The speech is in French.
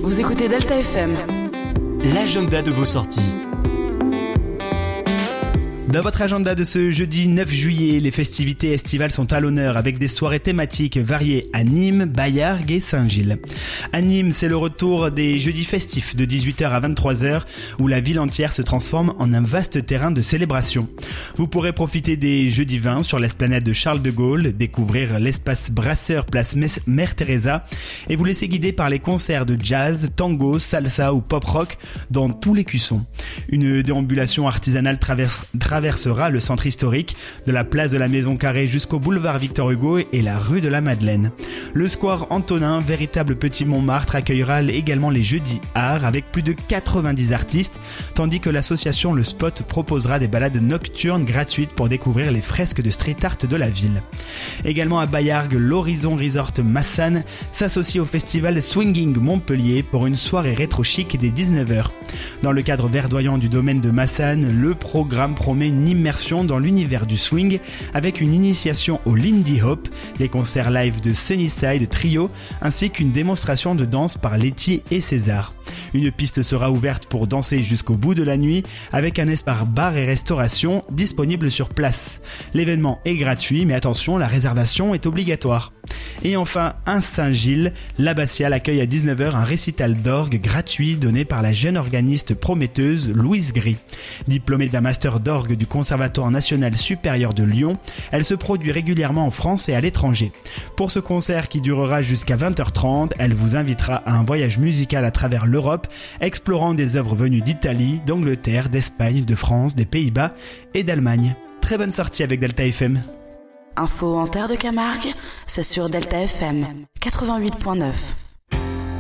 Vous écoutez Delta FM. L'agenda de vos sorties. Dans votre agenda de ce jeudi 9 juillet, les festivités estivales sont à l'honneur avec des soirées thématiques variées à Nîmes, Baillargues et Saint-Gilles. À Nîmes, c'est le retour des jeudis festifs de 18h à 23h où la ville entière se transforme en un vaste terrain de célébration. Vous pourrez profiter des jeudis vins sur l'esplanade de Charles de Gaulle, découvrir l'espace brasseur place Mère Teresa et vous laisser guider par les concerts de jazz, tango, salsa ou pop rock dans tous les cuissons. Une déambulation artisanale traversera le centre historique, de la place de la Maison Carrée jusqu'au boulevard Victor Hugo et la rue de la Madeleine. Le square Antonin, véritable petit Montmartre, accueillera également les jeudis art avec plus de 90 artistes, tandis que l'association Le Spot proposera des balades nocturnes gratuites pour découvrir les fresques de street art de la ville. Également à Baillargues, l'Horizon Resort Massan s'associe au festival Swinging Montpellier pour une soirée rétro chic dès 19h. Dans le cadre verdoyant du domaine de Massan, le programme promet une immersion dans l'univers du swing avec une initiation au Lindy Hop, les concerts live de Sunnyside Trio ainsi qu'une démonstration de danse par Letty et César. Une piste sera ouverte pour danser jusqu'au bout de la nuit avec un espace bar et restauration disponible sur place. L'événement est gratuit mais attention, la réservation est obligatoire. Et enfin, à Saint-Gilles, l'Abbatiale accueille à 19h un récital d'orgue gratuit donné par la jeune organiste prometteuse Louise Gris. Diplômée d'un master d'orgue du Conservatoire national supérieur de Lyon, elle se produit régulièrement en France et à l'étranger. Pour ce concert qui durera jusqu'à 20h30, elle vous invitera à un voyage musical à travers l'Europe, explorant des œuvres venues d'Italie, d'Angleterre, d'Espagne, de France, des Pays-Bas et d'Allemagne. Très bonne sortie avec Delta FM. Info en terre de Camargue, c'est sur Delta FM 88.9.